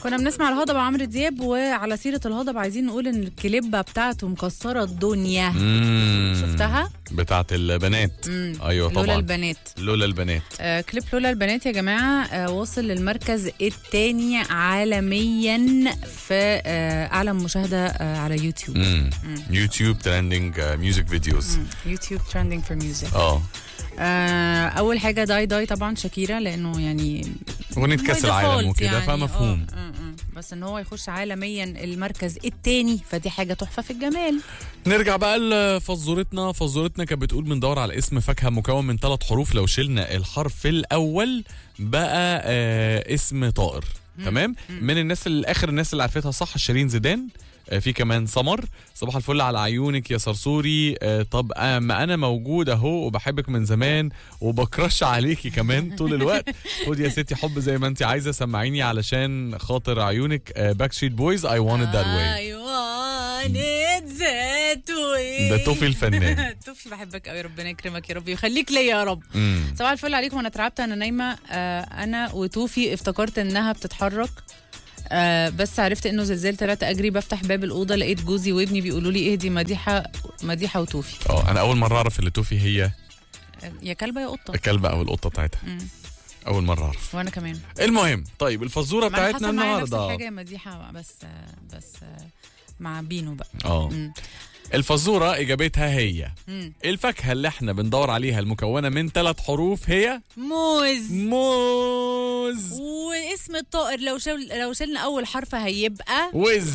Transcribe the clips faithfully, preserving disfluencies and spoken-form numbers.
كنا بنسمع الهضبة عمرو دياب، وعلى سيرة الهضبة عايزين نقول ان الكليبة بتاعته مكسرة الدنيا. مم. شفتها؟ بتاعت البنات. مم. ايوه طبعا. لولا البنات. لولا البنات. آه كليب لولا البنات يا جماعة آه وصل للمركز الثاني عالميا في آه أعلى مشاهدة آه على يوتيوب. مم. مم. يوتيوب ترندنج ميوزك فيديوز. يوتيوب ترندنج فور ميوزك. اه اول حاجه داي داي طبعا شاكيرا، لانه يعني اغنيه كاس العالم وكده يعني فمفهوم. آه آه آه. بس ان هو يخش عالميا المركز الثاني فدي حاجه تحفه في الجمال. نرجع بقى لفزورتنا. فزورتنا كانت بتقول بندور على اسم فاكهه مكون من ثلاث حروف، لو شلنا الحرف الاول بقى آه اسم طائر. تمام. من الناس اللي اخر الناس اللي عرفتها صح شيرين زيدان، في كمان سمر. صباح الفل على عيونك يا صرصوري. طب ما انا موجود اهو وبحبك من زمان وبكرش عليكي كمان طول الوقت. خد يا ستي حب زي ما انت عايزه، سمعيني علشان خاطر عيونك. باك ستريت بويز I want it that way. I want it that way. ده توفي الفنان. توفي بحبك قوي، ربنا يكرمك يا رب ويخليك ليا يا رب. صباح الفل عليكم. وانا اترعبت انا نايمه انا وتوفي، افتكرت انها بتتحرك آه بس عرفت انه زلزال. طلعت اجري بفتح باب الاوضه لقيت جوزي وابني بيقولوا لي اهدي مديحه مديحه وتوفي. اه انا اول مره اعرف اللي توفي هي يا كلبه يا قطه. الكلبه او القطه بتاعتها. مم. اول مره اعرف. وانا كمان. المهم طيب الفزوره بتاعتنا النهارده نفس الحاجه يا مديحه بس بس مع بينو بقى. اه الفزوره اجابتها هي مم. الفاكهه اللي احنا بندور عليها المكونه من ثلاث حروف هي موز. موز. واسم الطائر لو شل... لو شلنا اول حرف هيبقى وز.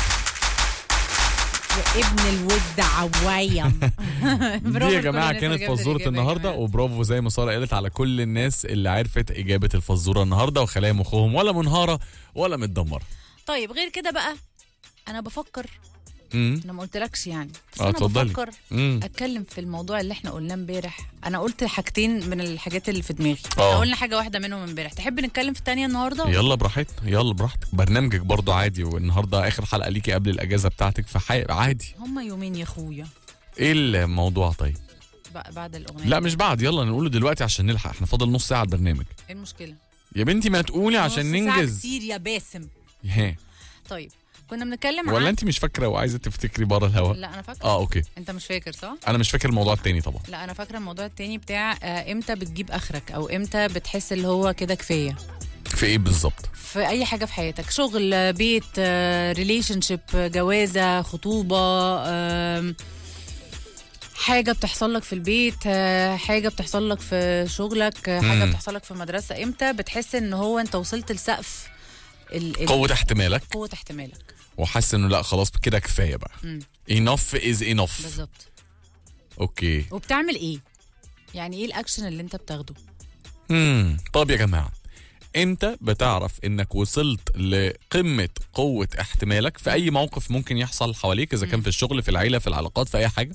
وابن الوز عوايم. دي يا جماعه كانت فزوره النهارده، وبرافو زي ما ساره قالت على كل الناس اللي عرفت اجابه الفزوره النهارده وخلايا مخهم ولا منهاره ولا متدمره. طيب غير كده بقى انا بفكر امم انا ما قلتلكش يعني بس آه انا اتفضلي. بفكر مم. اتكلم في الموضوع اللي احنا قلناه امبارح. انا قلت حاجتين من الحاجات اللي في دماغي. احنا قلنا حاجه واحده منهم امبارح. تحب نتكلم في الثانيه النهارده؟ يلا براحتنا، يلا براحتك. برنامجك برضو عادي، والنهارده اخر حلقه ليكي قبل الاجازه بتاعتك فعادي. هما يومين يا اخويا. ايه الموضوع طيب؟ بعد الاغنيه. لا مش بعد، يلا نقوله دلوقتي عشان نلحق، احنا فاضل نص ساعه على البرنامج. ايه المشكله يا بنتي؟ ما تقولي عشان ننجز. نص ساعه كتير يا باسم. ها طيب كنا بنتكلم ولا عن... انت مش فاكره وعايزه تفتكري بره الهوا؟ لا انا فاكره. اه اوكي. انت مش فاكر صح؟ انا مش فاكر الموضوع التاني طبعا. لا انا فاكره الموضوع التاني بتاع آه امتى بتجيب اخرك او امتى بتحس اللي هو كده كفايه. في ايه بالظبط؟ في اي حاجه في حياتك، شغل، بيت، آه ريليشن شيب، جوازه، خطوبه، آه حاجه بتحصل لك في البيت، آه حاجه بتحصل لك في شغلك، آه حاجه بتحصل لك في المدرسه. امتى بتحس ان هو انت وصلت لسقف ال... قوه احتمالك. قوه احتمالك وحاسس انه لا خلاص كده كفايه بقى. مم. enough is enough. بالظبط. اوكي. وبتعمل ايه؟ يعني ايه الاكشن اللي انت بتاخده؟ امم طب يا جماعه، امتى بتعرف انك وصلت لقمه قوه احتمالك في اي موقف ممكن يحصل حواليك، اذا كان في الشغل، في العيله، في العلاقات، في اي حاجه؟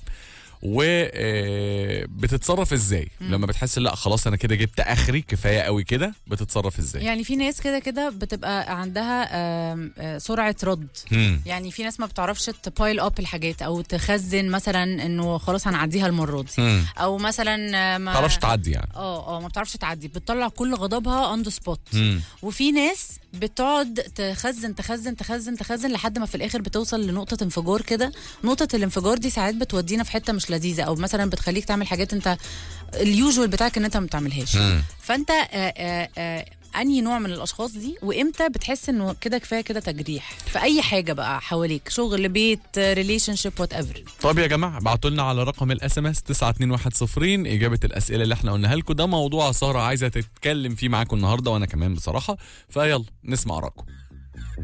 وبتتصرف ازاي مم. لما بتحس لا خلاص انا كده جبت اخري كفايه قوي كده؟ بتتصرف ازاي؟ يعني في ناس كده كده بتبقى عندها سرعه رد. مم. يعني في ناس ما بتعرفش تبايل اب الحاجات او تخزن، مثلا انه خلاص هنعديها المره دي. مم. او مثلا ما بتعرفش تعدي يعني. اه اه ما بتعرفش تعدي، بتطلع كل غضبها اون ذا سبوت. وفي ناس بتقعد تخزن تخزن تخزن تخزن لحد ما في الاخر بتوصل لنقطه انفجار كده. نقطه الانفجار دي ساعات بتودينا في حته مش لذيذه، او مثلا بتخليك تعمل حاجات انت اليوجوال بتاعك ان انت ما بتعملهاش. فانت آآ آآ انهي نوع من الاشخاص دي؟ وامتى بتحس انه كده كفايه كده تجريح في اي حاجه بقى حواليك، شغل، بيت، ريليشن شيب، وات ايفر؟ طب يا جماعه ابعتوا لنا على رقم الاس ام اس تسعة اتنين واحد صفرين اجابه الاسئله اللي احنا قلناها لكم. ده موضوع ساره عايزه تتكلم فيه معاكم النهارده وانا كمان بصراحه، فيلا نسمع رايكم.